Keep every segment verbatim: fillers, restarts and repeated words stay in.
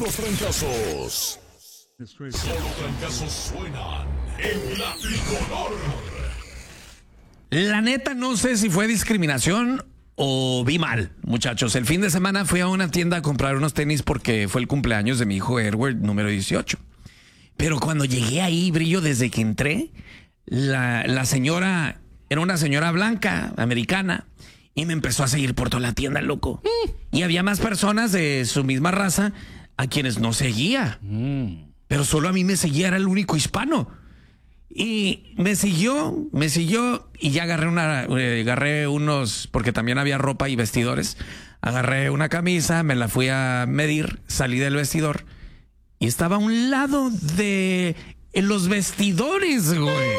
Puros trancazos. Solo trancazos suenan en la tricolor. La neta, no sé si fue discriminación o vi mal, muchachos. El fin de semana fui a una tienda a comprar unos tenis porque fue el cumpleaños de mi hijo Edward, número dieciocho. Pero cuando llegué ahí, Brillo, desde que entré, la, la señora era una señora blanca, americana, y me empezó a seguir por toda la tienda, loco. Mm. Y había más personas de su misma raza a quienes no seguía. Mm. Pero solo a mí me seguía, era el único hispano. Y me siguió, me siguió y ya agarré una, eh, agarré unos, porque también había ropa y vestidores. Agarré una camisa, me la fui a medir, salí del vestidor y estaba a un lado de en los vestidores, güey.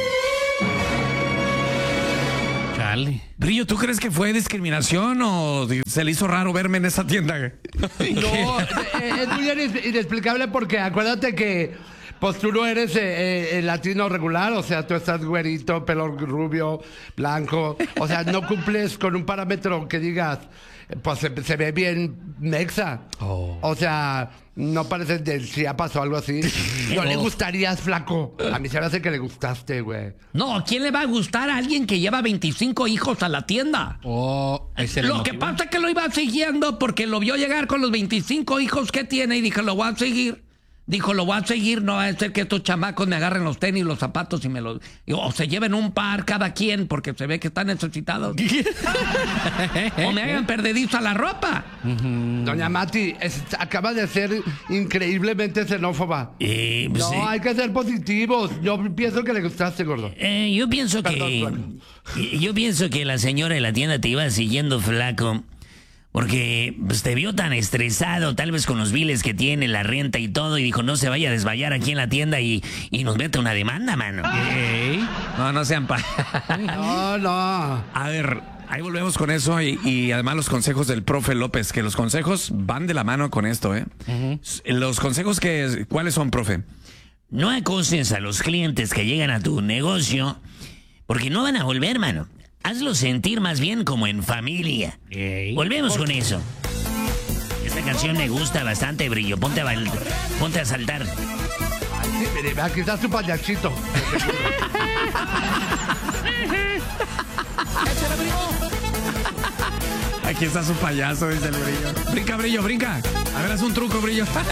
Chale. Brillo, ¿tú crees que fue discriminación o se le hizo raro verme en esa tienda? No, es muy inexplicable porque acuérdate que pues tú no eres eh, eh, latino regular, o sea, tú estás güerito, pelo rubio, blanco, o sea, no cumples con un parámetro que digas, pues se, se ve bien mexa. Oh. O sea, no pareces de Chiapas o algo así. No oh. le gustarías, flaco. A mí se me hace que le gustaste, güey. No, ¿a quién le va a gustar a alguien que lleva veinticinco hijos a la tienda? Oh, lo que pasa es que lo iba siguiendo porque lo vio llegar con los veinticinco hijos que tiene y dije, lo voy a seguir. Dijo, lo voy a seguir, no va a ser que estos chamacos me agarren los tenis, los zapatos y me los... O se lleven un par cada quien porque se ve que están necesitados. O me hagan perdedizo a la ropa. Uh-huh. Doña Mati, es, acaba de ser increíblemente xenófoba. Eh, pues, no, sí. hay que ser positivos. Yo pienso que le gustaste, gordo. Eh, yo pienso Perdón, que... Yo pienso que la señora de la tienda te iba siguiendo, flaco. Porque pues, te vio tan estresado, tal vez con los biles que tiene, la renta y todo, y dijo, no se vaya a desmayar aquí en la tienda y, y nos mete una demanda, mano. ¿Qué? No, no sean pa... No, no. A ver, ahí volvemos con eso y, y además los consejos del profe López, que los consejos van de la mano con esto, ¿eh? Uh-huh. Los consejos que... ¿Cuáles son, profe? No acoses a los clientes que llegan a tu negocio, porque no van a volver, mano. Hazlo sentir más bien como en familia. Ey, Volvemos con eso. Esta canción me gusta bastante, Brillo. Ponte a, bal... Ponte a saltar. Ay, sí, mire, aquí está su payasito. Aquí está su payaso, dice el Brillo. Brinca, Brillo, brinca. A ver, haz un truco, Brillo.